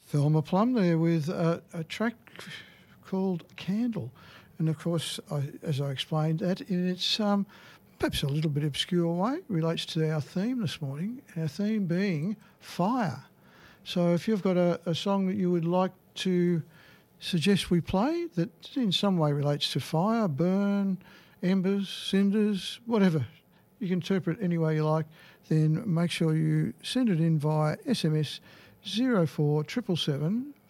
Thelma Plum there with a track called Candle. And, of course, as I explained, that in its perhaps a little bit obscure way relates to our theme this morning, our theme being fire. So if you've got a song that you would like to suggest we play that in some way relates to fire, burn, embers, cinders, whatever, you can interpret it any way you like, then make sure you send it in via SMS 0477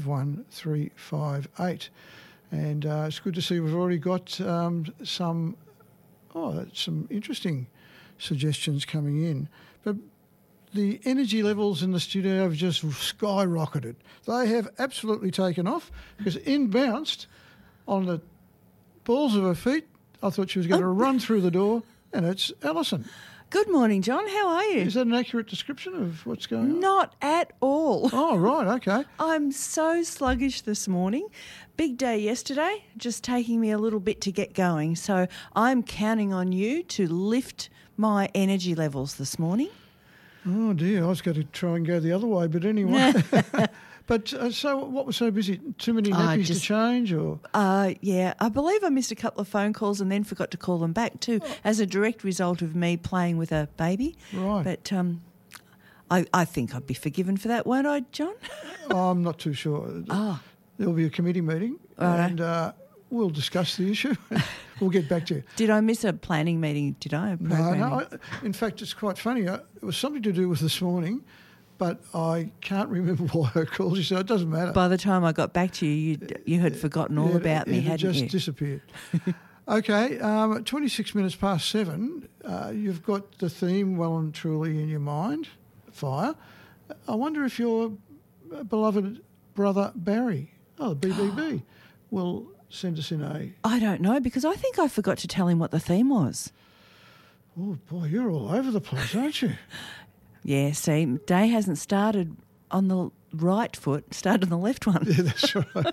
51358. And it's good to see we've already got some interesting suggestions coming in. But the energy levels in the studio have just skyrocketed. They have absolutely taken off because in bounced on the balls of her feet. I thought she was going to run through the door, and it's Alison. Good morning, John. How are you? Is that an accurate description of what's going on? Not at all. Oh, right, okay. I'm so sluggish this morning. Big day yesterday, just taking me a little bit to get going. So I'm counting on you to lift my energy levels this morning. Oh, dear, I was going to try and go the other way, but anyway. But so what was so busy? Too many nappies to change or? Yeah, I believe I missed a couple of phone calls and then forgot to call them back too as a direct result of me playing with a baby. Right. But I think I'd be forgiven for that, won't I, John? I'm not too sure. There'll be a committee meeting and we'll discuss the issue. We'll get back to you. Did I miss a planning meeting? Did I? No. In fact, it's quite funny. It was something to do with this morning, but I can't remember why I called you, so it doesn't matter. By the time I got back to you, you had forgotten all about me, hadn't you? It just disappeared. Okay, 26 minutes past 7, you've got the theme well and truly in your mind, fire. I wonder if your beloved brother Barry, the BBB, will send us in a... I don't know, because I think I forgot to tell him what the theme was. Oh, boy, you're all over the place, aren't you? Yeah, see, day hasn't started on the right foot, started on the left one. Yeah, that's right.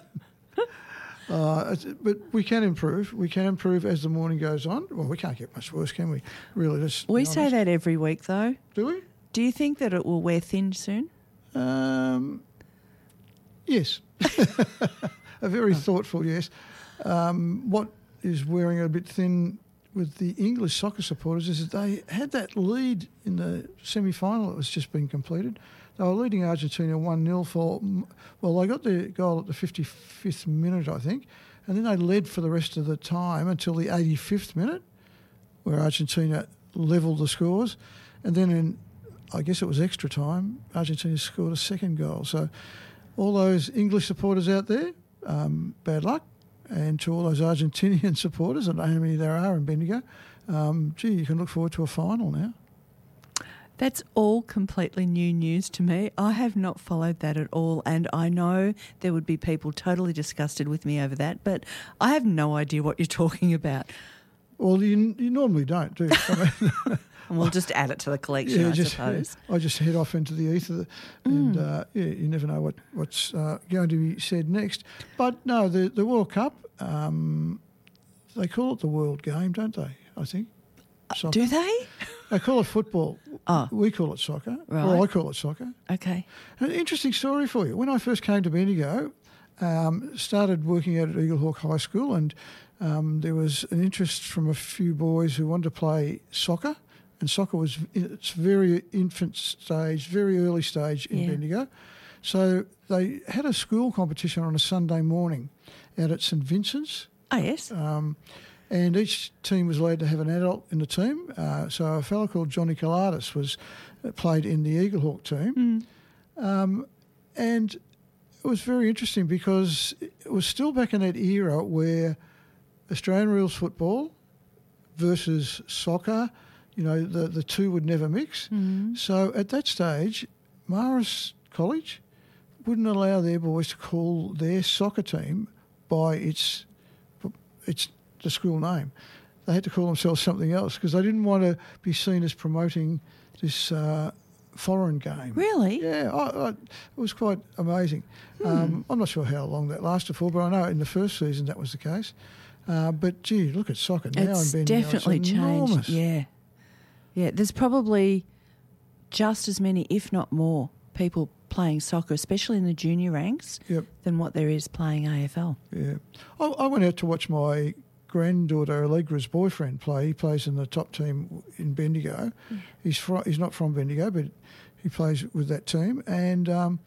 But we can improve. We can improve as the morning goes on. Well, we can't get much worse, can we? Really, we say that every week, though. Do we? Do you think that it will wear thin soon? Yes. A very thoughtful yes. What is wearing a bit thin with the English soccer supporters is that they had that lead in the semi-final that was just been completed. They were leading Argentina 1-0 for, well, they got their goal at the 55th minute, I think, and then they led for the rest of the time until the 85th minute, where Argentina levelled the scores. And then in, I guess it was extra time, Argentina scored a second goal. So all those English supporters out there, bad luck. And to all those Argentinian supporters, I don't know how many there are in Bendigo, you can look forward to a final now. That's all completely new news to me. I have not followed that at all, and I know there would be people totally disgusted with me over that, but I have no idea what you're talking about. Well, you normally don't, do you? And we'll just add it to the collection, I suppose. I just head off into the ether and, you never know what's going to be said next. But, no, the World Cup, they call it the World Game, don't they, I think? Soccer. Do they? They call it football. Oh. We call it soccer. Right. Well, I call it soccer. Okay. An interesting story for you. When I first came to Bendigo, started working out at Eaglehawk High School, and there was an interest from a few boys who wanted to play soccer. And soccer was in its very infant stage, very early stage in Bendigo. So they had a school competition on a Sunday morning out at St Vincent's. Oh, yes. And each team was allowed to have an adult in the team. So a fellow called Johnny Kaladis played in the Eaglehawk team. And it was very interesting because it was still back in that era where Australian rules football versus soccer, the two would never mix. So at that stage, Marist College wouldn't allow their boys to call their soccer team by its the school name. They had to call themselves something else because they didn't want to be seen as promoting this foreign game. Really? Yeah, it was quite amazing. I'm not sure how long that lasted for, but I know in the first season that was the case. But, gee, look at soccer now in Bendigo. It's definitely changed. Yeah. Yeah, there's probably just as many, if not more, people playing soccer, especially in the junior ranks, than what there is playing AFL. Yeah. I went out to watch my granddaughter Allegra's boyfriend play. He plays in the top team in Bendigo. He's not from Bendigo, but he plays with that team. And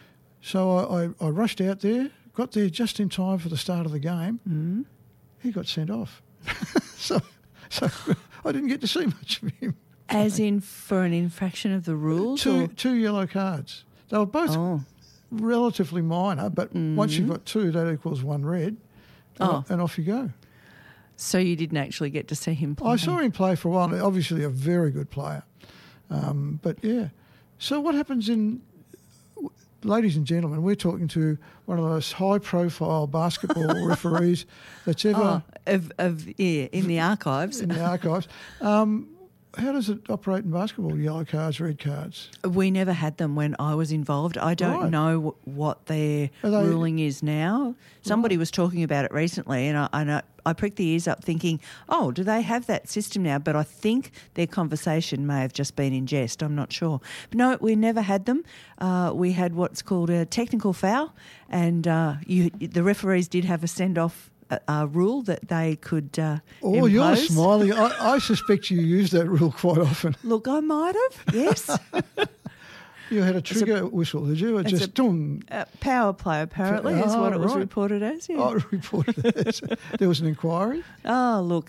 so I rushed out there, got there just in time for the start of the game. Mm-hmm. He got sent off. so I didn't get to see much of him. As in for an infraction of the rules? Two yellow cards. They were both relatively minor, but once you've got two, that equals one red, and off you go. So you didn't actually get to see him play? I saw him play for a while. Obviously a very good player. But, yeah. So what happens ladies and gentlemen, we're talking to one of the most high-profile basketball referees that's ever... in the archives. In the archives. How does it operate in basketball, yellow cards, red cards? We never had them when I was involved. I don't know what their ruling is now. Somebody was talking about it recently, and I pricked the ears up thinking, do they have that system now? But I think their conversation may have just been in jest. I'm not sure. But no, we never had them. We had what's called a technical foul, and the referees did have a send-off rule that they could impose. You're smiling. I suspect you use that rule quite often. Look, I might have, yes. You had a trigger whistle, did you? Just power play, apparently, is what it was reported as. Yeah. Reported as. There was an inquiry? Look,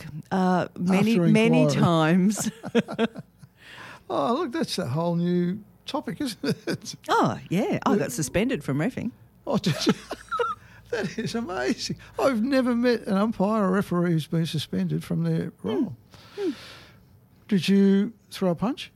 many times. Look, that's a whole new topic, isn't it? Oh, yeah. I got suspended from reffing. Oh, did you? That is amazing. I've never met an umpire or referee who's been suspended from their role. Did you throw a punch?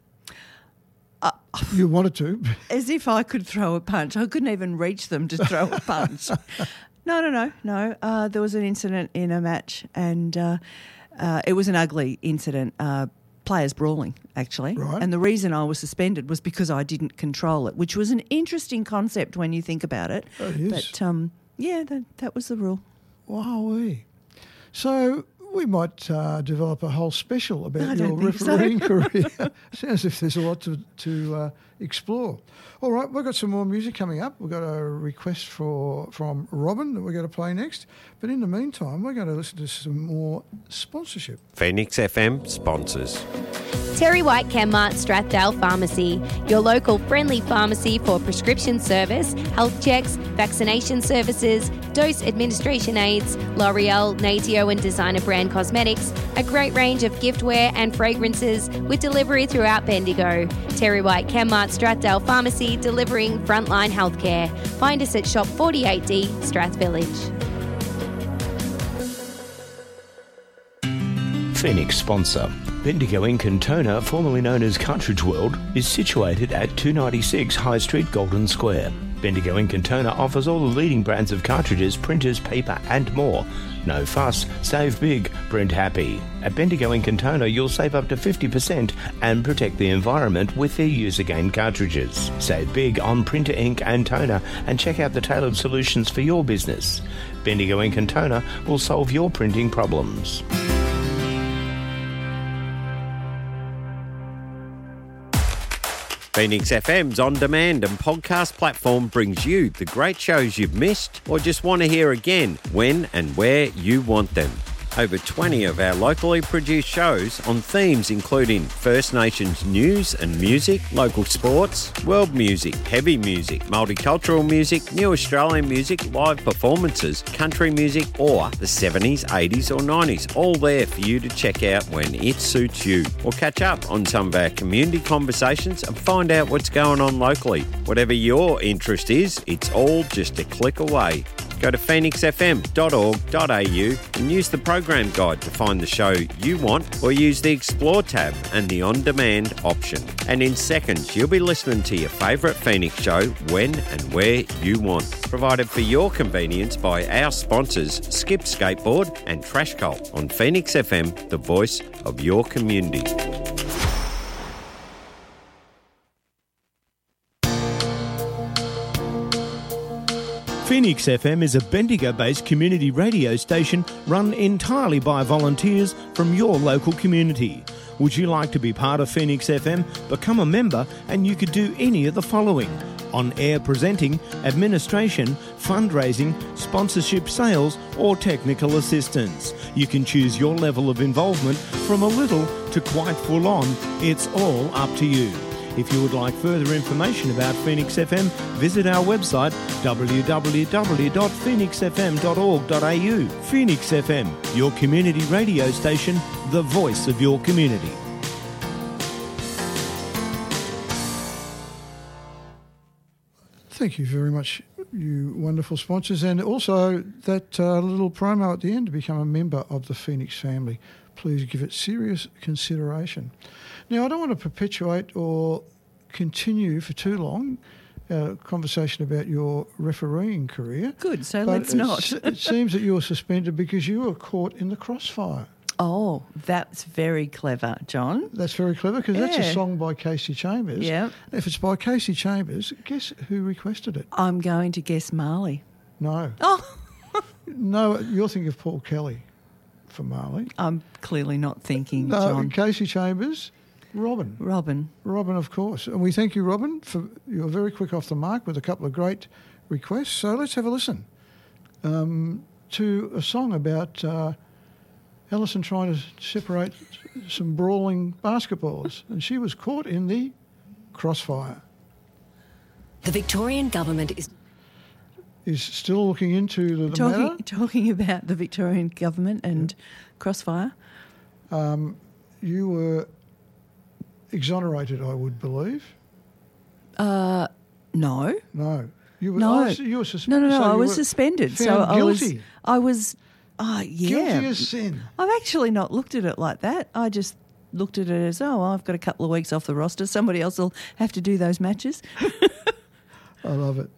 You wanted to. As if I could throw a punch. I couldn't even reach them to throw a punch. No. There was an incident in a match, and it was an ugly incident. Players brawling, actually. Right. And the reason I was suspended was because I didn't control it, which was an interesting concept when you think about it. It is. But, yeah, that was the rule. Wowee. So we might develop a whole special about your refereeing career. Sounds as if there's a lot to explore. All right, we've got some more music coming up. We've got a request from Robin that we're going to play next. But in the meantime, we're going to listen to some more sponsorship. Phoenix FM sponsors. Terry White Chemmart Strathdale Pharmacy, your local friendly pharmacy for prescription service, health checks, vaccination services, dose administration aids, L'Oreal, Natio and designer brand cosmetics, a great range of giftware and fragrances with delivery throughout Bendigo. Terry White Chemmart Strathdale Pharmacy, delivering frontline healthcare. Find us at Shop 48D, Strath Village. Phoenix sponsor. Bendigo in Cantona, formerly known as Cartridge World, is situated at 296 High Street, Golden Square. Bendigo in Cantona offers all the leading brands of cartridges, printers, paper and more. No fuss, save big, print happy. At Bendigo in Cantona, you'll save up to 50% and protect the environment with their use-again cartridges. Save big on printer ink and toner and check out the tailored solutions for your business. Bendigo in Cantona will solve your printing problems. Phoenix FM's on-demand and podcast platform brings you the great shows you've missed or just want to hear again when and where you want them. Over 20 of our locally produced shows on themes including First Nations news and music, local sports, world music, heavy music, multicultural music, new Australian music, live performances, country music or the 70s, 80s or 90s, all there for you to check out when it suits you. Or catch up on some of our community conversations and find out what's going on locally. Whatever your interest is, it's all just a click away. Go to phoenixfm.org.au and use the program guide to find the show you want or use the Explore tab and the On-Demand option. And in seconds, you'll be listening to your favourite Phoenix show when and where you want. Provided for your convenience by our sponsors, Skip Skateboard and Trash Cult on Phoenix FM, the voice of your community. Phoenix FM is a Bendigo-based community radio station run entirely by volunteers from your local community. Would you like to be part of Phoenix FM? Become a member and you could do any of the following: on-air presenting, administration, fundraising, sponsorship sales or technical assistance. You can choose your level of involvement from a little to quite full on. It's all up to you. If you would like further information about Phoenix FM, visit our website www.phoenixfm.org.au. Phoenix FM, your community radio station, the voice of your community. Thank you very much, you wonderful sponsors, and also that little promo at the end to become a member of the Phoenix family. Please give it serious consideration. Now, I don't want to perpetuate or continue for too long a conversation about your refereeing career. Good, so but let's not. It seems that you were suspended because you were caught in the crossfire. Oh, that's very clever, John. That's very clever because that's a Yeah. song by Casey Chambers. Yeah. If it's by Casey Chambers, guess who requested it? I'm going to guess Marley. No. Oh, No, you're thinking of Paul Kelly for Marley. I'm clearly not thinking, No, John. Casey Chambers, Robin. Robin. Robin, of course. And we thank you, Robin, for you're very quick off the mark with a couple of great requests. So let's have a listen to a song about Alison trying to separate some brawling basketballers, and she was caught in the crossfire. The Victorian government Is still looking into the matter. Talking about the Victorian government and crossfire. You were exonerated, I would believe. No. No. You were, No. you were No, I was suspended. So found guilty. guilty. Yeah. Guilty as sin. I've actually not looked at it like that. I just looked at it as, I've got a couple of weeks off the roster. Somebody else will have to do those matches. I love it.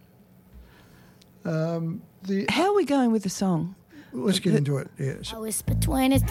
How are we going with the song? Let's get into it. Yes. I whisper 20